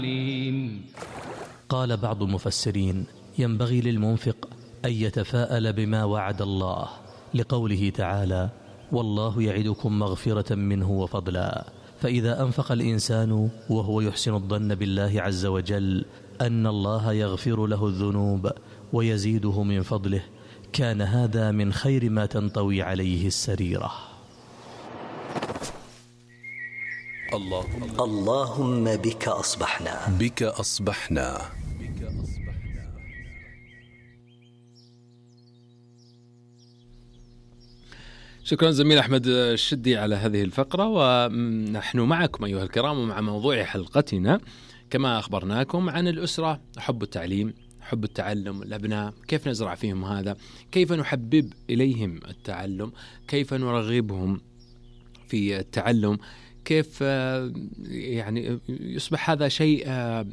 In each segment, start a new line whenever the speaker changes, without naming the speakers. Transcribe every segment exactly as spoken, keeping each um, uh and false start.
قال بعض المفسرين: ينبغي للمنفق أن يتفاءل بما وعد الله، لقوله تعالى: والله يعدكم مغفرة منه وفضلا. فإذا أنفق الإنسان وهو يحسن الظن بالله عز وجل أن الله يغفر له الذنوب ويزيده من فضله، كان هذا من خير ما تنطوي عليه السريرة.
اللهم, اللهم بك أصبحنا
بك أصبحنا
شكرا زميل أحمد الشدي على هذه الفقرة، ونحن معكم أيها الكرام ومع موضوع حلقتنا كما أخبرناكم عن الأسرة، حب التعليم، حب التعلم، الأبناء كيف نزرع فيهم هذا، كيف نحبب إليهم التعلم، كيف نرغبهم في التعلم، كيف يعني يصبح هذا شيء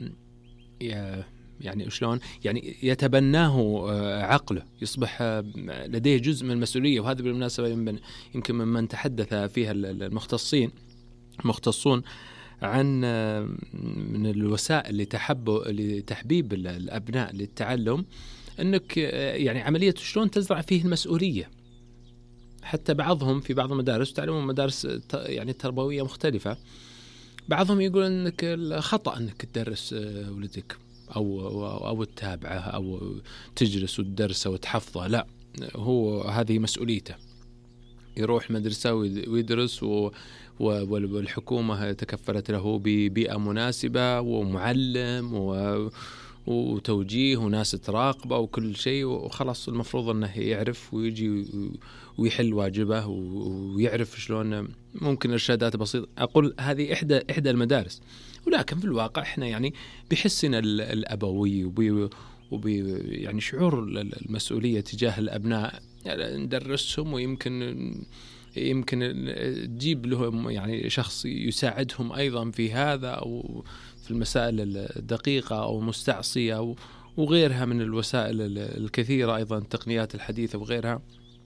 يعني شلون يعني يتبناه عقله، يصبح لديه جزء من المسؤولية. وهذا بالمناسبة يمكن ممن تحدث فيها المختصين مختصون عن من الوسائل لتحبيب الأبناء للتعلم، أنك يعني عملية شلون تزرع فيه المسؤولية. حتى بعضهم في بعض المدارس تعلمون مدارس يعني تربوية مختلفة، بعضهم يقول أنك الخطأ أنك تدرس ولدك أو أو تتابعه أو تجلس وتدرسه وتحفظه، لا، هو هذه مسؤوليته، يروح مدرسة ويدرس والحكومة تكفلت له ببيئة مناسبة ومعلم وتوجيه وناس تراقبه وكل شيء، وخلاص المفروض أنه يعرف ويجي ويحل واجبه ويعرف شلون ممكن إرشادات بسيطة. أقول هذه إحدى إحدى المدارس، ولكن في الواقع إحنا يعني بحسنا الأبوي وبي وبي يعني شعور المسؤولية تجاه الأبناء، يعني ندرسهم ويمكن يمكن تجيب لهم يعني شخص يساعدهم أيضا في هذا أو في المسائل الدقيقة أو مستعصية وغيرها من الوسائل الكثيرة، أيضا التقنيات الحديثة وغيرها.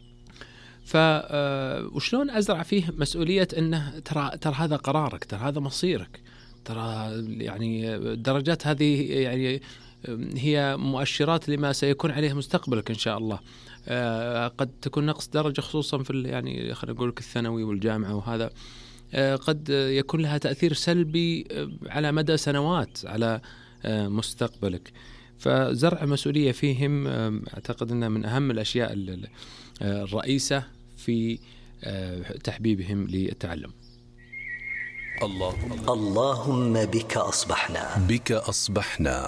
فوشلون أزرع فيه مسؤولية أنه ترى ترى هذا قرارك، ترى هذا مصيرك، ترى يعني الدرجات هذه يعني هي مؤشرات لما سيكون عليه مستقبلك إن شاء الله. قد تكون نقص درجة خصوصا في يعني خلينا نقول الثانوي والجامعة، وهذا قد يكون لها تأثير سلبي على مدى سنوات على مستقبلك. فزرع مسؤولية فيهم أعتقد أنها من أهم الأشياء الرئيسة في تحبيبهم للتعلم.
اللهم, اللهم بك أصبحنا
بك أصبحنا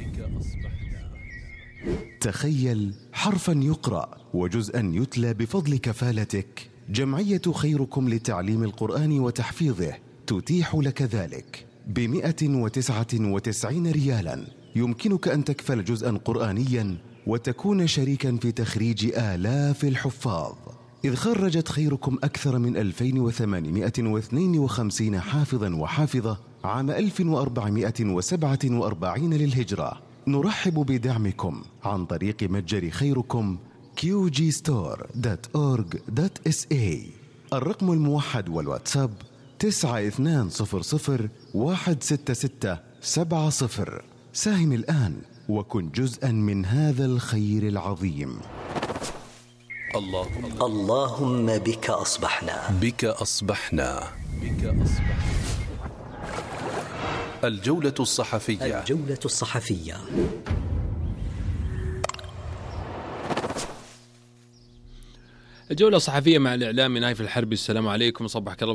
تخيل حرفا يقرأ وجزءا يتلى بفضل كفالتك. جمعية خيركم لتعليم القرآن وتحفيظه تتيح لك ذلك بمئة وتسعة وتسعين ريالا. يمكنك أن تكفل جزءا قرآنيا وتكون شريكا في تخريج آلاف الحفاظ، إذ خرجت خيركم أكثر من ألفين وثمانمئة واثنين وخمسين حافظا وحافظة عام ألف وأربعمئة وسبعة وأربعين للهجرة. نرحب بدعمكم عن طريق متجر خيركم كيو جي ستور دوت أورغ دوت إس إيه. الرقم الموحد والواتساب تسعة اثنان صفر صفر واحد ستة ستة سبعة صفر. ساهم الآن وكن جزءا من هذا الخير العظيم.
اللهم, اللهم بك أصبحنا
بك أصبحنا بك أصبحنا الجولة الصحفية
الجولة الصحفية
الجولة الصحفية مع الإعلامي نايف الحربي. السلام عليكم، صبحك الله